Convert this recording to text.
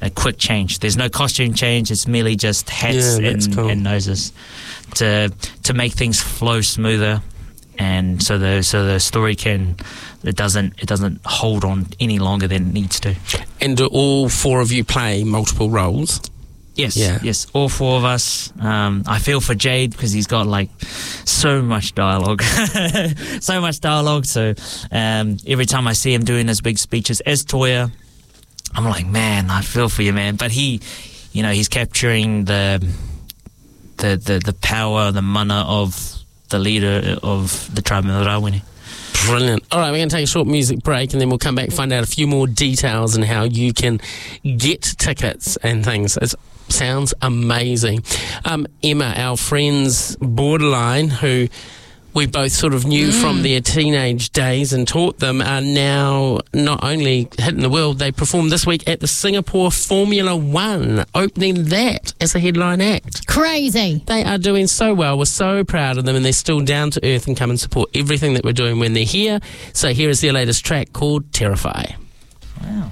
a quick change. There's no costume change. It's merely just hats and noses to make things flow smoother, and so the story it doesn't hold on any longer than it needs to. And do all four of you play multiple roles? Yes, yes, all four of us. I feel for Jade because he's got like so much dialogue, so much dialogue. So every time I see him doing his big speeches as Toya, I'm like, man, I feel for you, man. But he's capturing the power, the mana of the leader of the tribe of Rawene. Brilliant. All right, we're going to take a short music break and then we'll come back and find out a few more details and how you can get tickets and things. It sounds amazing. Emma, our friends Borderline, who we both sort of knew from their teenage days and taught them, are now not only hitting the world, they performed this week at the Singapore Formula One, opening that as a headline act. Crazy. They are doing so well. We're so proud of them, and they're still down to earth and come and support everything that we're doing when they're here. So here is their latest track called Terrify.